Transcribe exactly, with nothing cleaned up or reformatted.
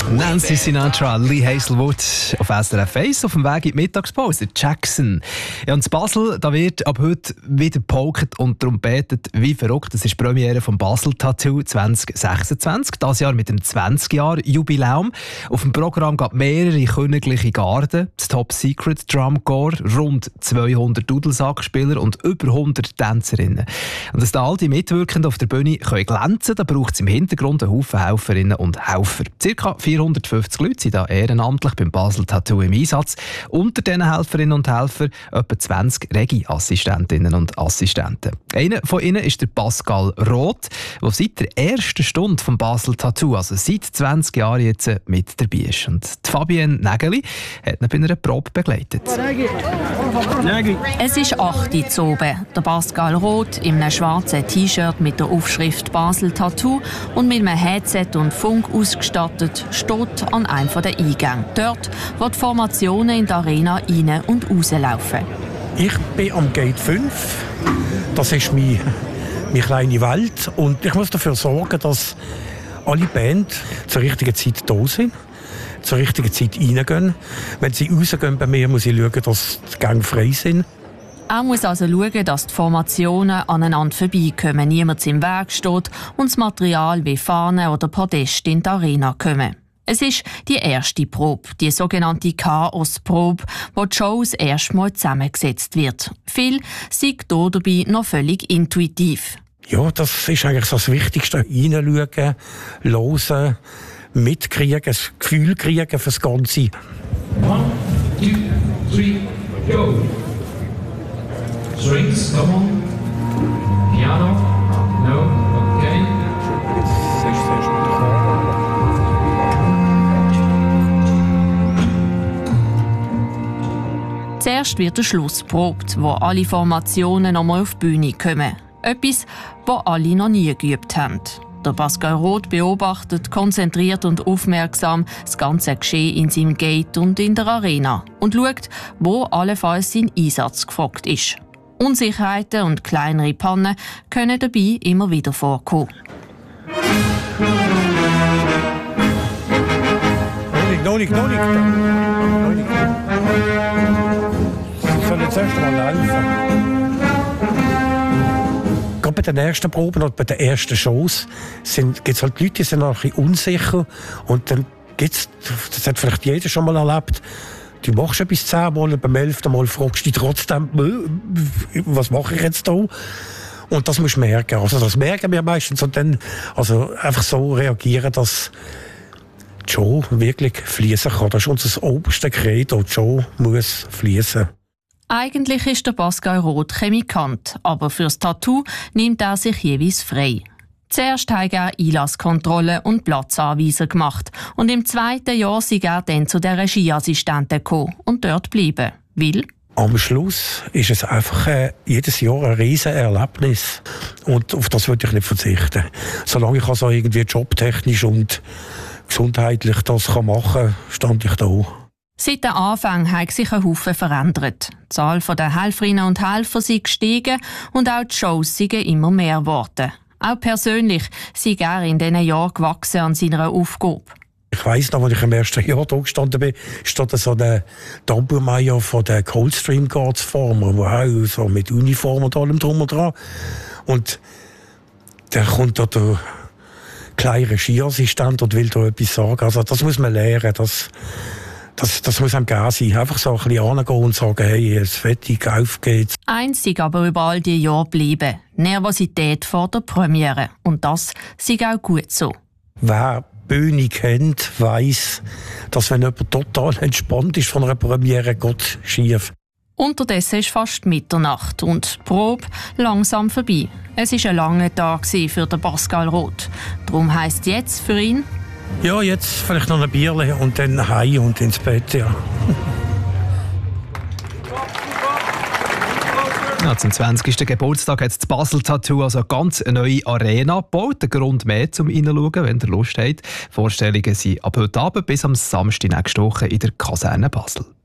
Nancy Sinatra, Lee Hazelwood auf S R F eins auf dem Weg in die Mittagspause. Jackson. Ja, und in Basel da wird ab heute wieder gepokert und trompetet wie verrückt. Das ist die Premiere vom Basel Tattoo zwanzig sechsundzwanzig. Das Jahr mit dem zwanzig-Jahr-Jubiläum. Auf dem Programm gab mehrere königliche Garden, das Top Secret Drum Corps, rund zweihundert Dudelsackspieler und über hundert Tänzerinnen. Und dass da all die Mitwirkenden auf der Bühne können glänzen, da braucht es im Hintergrund einen Haufen Helferinnen und Helfer. Circa vierhundertfünfzig Leute sind da ehrenamtlich beim Basel Tattoo im Einsatz. Unter diesen Helferinnen und Helfern etwa zwanzig Regie-Assistentinnen und Assistenten. Einer von ihnen ist der Pascal Roth, der seit der ersten Stunde vom Basel Tattoo, also seit zwanzig Jahren jetzt, mit dabei ist. Und die Fabienne Nägeli hat ihn bei einer Probe begleitet. Es ist acht Uhr zu oben. Der Pascal Roth in einem schwarzen T-Shirt mit der Aufschrift Basel Tattoo und mit einem Headset und Funk ausgestattet steht an einem der Eingänge. Dort, wo die Formationen in die Arena rein- und rauslaufen. Ich bin am Gate fünf. Das ist meine, meine kleine Welt. Und ich muss dafür sorgen, dass alle Bands zur richtigen Zeit da sind, zur richtigen Zeit reingehen. Wenn sie rausgehen bei mir, muss ich schauen, dass die Gänge frei sind. Er muss also schauen, dass die Formationen aneinander vorbeikommen, niemand im Weg steht und das Material wie Fahnen oder Podeste in die Arena kommen. Es ist die erste Probe, die sogenannte Chaos-Probe, wo die Show das erste Mal zusammengesetzt wird. Viel sind hier dabei noch völlig intuitiv. Ja, das ist eigentlich so das Wichtigste. Reinschauen, hören, mitkriegen, das Gefühl kriegen für das Ganze. One, two, three, go! Strings, come on. Piano, no, okay. Zuerst wird der Schluss probt, wo alle Formationen nochmal auf die Bühne kommen. Etwas, was alle noch nie geübt haben. Der Pascal Roth beobachtet konzentriert und aufmerksam das ganze Geschehen in seinem Gate und in der Arena und schaut, wo allenfalls sein Einsatz gefragt ist. Unsicherheiten und kleinere Pannen können dabei immer wieder vorkommen. Noch nicht, noch nicht, noch nicht. Sie sollen jetzt erst mal laufen. Gerade bei den ersten Proben oder bei den ersten Shows gibt es halt Leute, die sind noch ein bisschen unsicher. Und dann gibt es, das hat vielleicht jeder schon mal erlebt, du machst etwas zehnmal und beim elften Mal fragst du dich trotzdem, was mache ich jetzt da? Und das musst du merken. Also das merken wir meistens. Und dann also einfach so reagieren, dass die Show wirklich fließen kann. Das ist unser oberste Credo. Die Show muss fließen. Eigentlich ist der Pascal Roth Chemikant, aber fürs Tattoo nimmt er sich jeweils frei. Zuerst hat er Einlasskontrolle und Platzanweiser gemacht und im zweiten Jahr ist er dann zu der Regieassistentin gekommen und dort bleiben. Weil? Am Schluss ist es einfach äh, jedes Jahr ein riesen Erlebnis und auf das würde ich nicht verzichten. Solange ich also irgendwie jobtechnisch und gesundheitlich das kann machen kann, stand ich da. Seit dem Anfang hat sich ein Haufen verändert. Die Zahl der Helferinnen und Helfer ist gestiegen und auch die Shows sind immer mehr geworden. Auch persönlich sei er in diesen Jahren gewachsen an seiner Aufgabe. Ich weiss noch, als ich im ersten Jahr da gestanden bin, stand so der Tambourmajor von den Coldstream Guards vor mir, der auch so mit Uniform und allem drum und dran. Und der kommt da der kleine Regieassistent und will da etwas sagen. Also das muss man lernen. Das, das, das muss einem gegeben sein. Einfach so ein bisschen hingehen und sagen, hey, es fertig, auf geht's. Einzig aber über all die Jahre bleiben. Nervosität vor der Premiere. Und das sei auch gut so. Wer Bühne kennt, weiss, dass wenn jemand total entspannt ist von einer Premiere, geht schief. Unterdessen ist fast Mitternacht und die Probe langsam vorbei. Es war ein langer Tag für den Pascal Roth. Darum heisst jetzt für ihn: Ja, jetzt vielleicht noch ein Bierchen und dann heim und ins Bett, ja. Ja, zum zwanzigsten Geburtstag hat das Basel Tattoo also eine ganz neue Arena gebaut. Ein Grund mehr zum Reinschauen, wenn ihr Lust habt. Vorstellungen sind ab heute Abend bis am Samstag nächste Woche in der Kaserne Basel.